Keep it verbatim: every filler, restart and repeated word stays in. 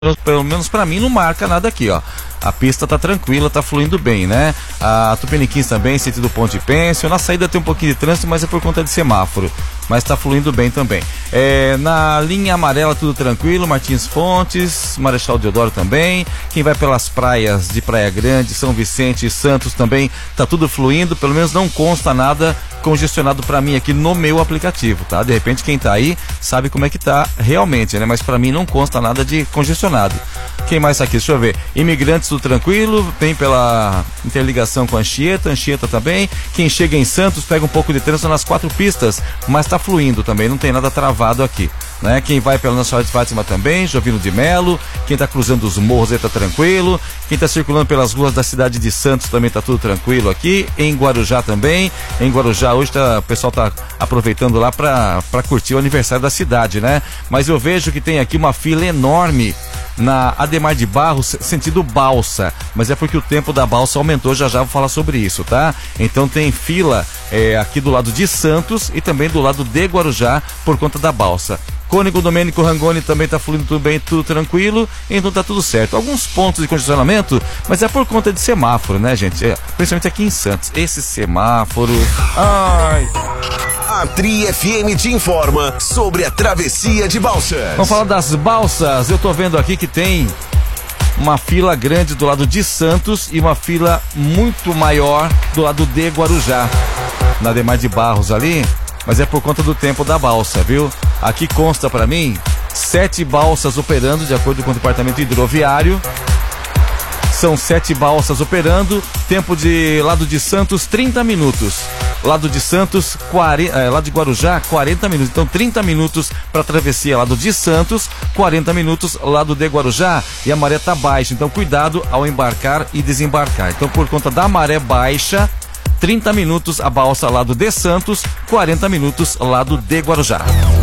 pelo menos para mim, não marca nada aqui, ó. A pista tá tranquila, tá fluindo bem, né? A Tupiniquins também, sentido Ponte Pêncil. Na saída tem um pouquinho de trânsito, mas é por conta de semáforo. Mas tá fluindo bem também. É, na linha amarela, tudo tranquilo. Martins Fontes, Marechal Deodoro também. Quem vai pelas praias de Praia Grande, São Vicente e Santos também, tá tudo fluindo. Pelo menos não consta nada congestionado para mim aqui no meu aplicativo, tá? De repente quem tá aí sabe como é que tá realmente, né? Mas para mim não consta nada de congestionado. Quem mais tá aqui? Deixa eu ver. Imigrantes, tudo tranquilo, tem pela interligação com a Anchieta, Anchieta também. Quem chega em Santos pega um pouco de trânsito nas quatro pistas, mas tá fluindo também, não tem nada travado aqui, né? Quem vai pela Nossa Senhora de Fátima também, Jovino de Melo. Quem tá cruzando os morros aí tá tranquilo. Quem tá circulando pelas ruas da cidade de Santos também tá tudo tranquilo aqui. Em Guarujá também. Em Guarujá hoje tá, o pessoal tá aproveitando lá pra, pra curtir o aniversário da cidade, né? Mas eu vejo que tem aqui uma fila enorme na Ademar de Barros, sentido Balsa, mas é porque o tempo da balsa aumentou, já já vou falar sobre isso, tá? Então tem fila é, aqui do lado de Santos e também do lado de Guarujá por conta da balsa. Cônigo Domênico Rangoni também tá fluindo tudo bem, tudo tranquilo, então tá tudo certo. Alguns pontos de congestionamento, mas é por conta de semáforo, né, gente? É, principalmente aqui em Santos. Esse semáforo... Ai... A Tri F M te informa sobre a travessia de balsas. Vamos falar das balsas. Eu tô vendo aqui que tem uma fila grande do lado de Santos e uma fila muito maior do lado de Guarujá, na Ademar de Barros ali, mas é por conta do tempo da balsa, viu? Aqui consta pra mim sete balsas operando, de acordo com o departamento hidroviário. São sete balsas operando, tempo de lado de Santos trinta minutos, lado de Santos, quarenta, é, lado de Guarujá quarenta minutos, então trinta minutos para travessia lado de Santos, quarenta minutos lado de Guarujá, e a maré tá baixa, então cuidado ao embarcar e desembarcar. Então por conta da maré baixa, trinta minutos a balsa lado de Santos, quarenta minutos lado de Guarujá.